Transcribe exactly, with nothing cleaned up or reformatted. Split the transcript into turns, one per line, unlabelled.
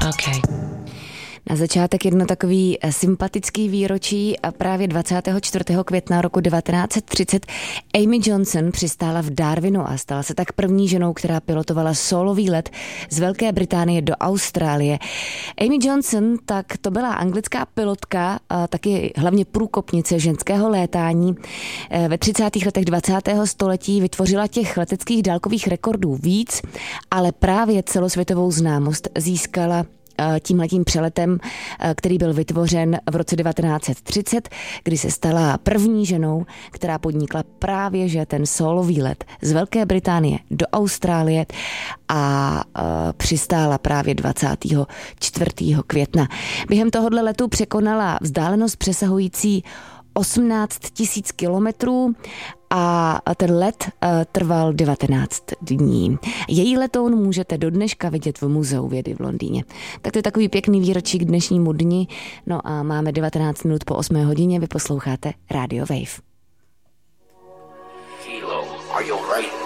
Okay.
Na začátek jedno takový sympatický výročí a právě dvacátého čtvrtého května roku devatenáct set třicet Amy Johnson přistála v Darwinu a stala se tak první ženou, která pilotovala sólový let z Velké Británie do Austrálie. Amy Johnson, tak to byla anglická pilotka a taky hlavně průkopnice ženského létání. Ve třicátých letech dvacátého století vytvořila těch leteckých dálkových rekordů víc, ale právě celosvětovou známost získala tímhletím přeletem, který byl vytvořen v roce devatenáct set třicet, kdy se stala první ženou, která podnikla právě že ten sólový let z Velké Británie do Austrálie a přistála právě dvacátého čtvrtého května. Během tohohle letu překonala vzdálenost přesahující osmnáct tisíc kilometrů a ten let trval devatenáct dní. Její letoun můžete do dneška vidět v Muzeu vědy v Londýně. Tak to je takový pěkný výročí k dnešnímu dni. No a máme devatenáct minut po osmé hodině, vy posloucháte Radio Wave.
Kilo, are you ready?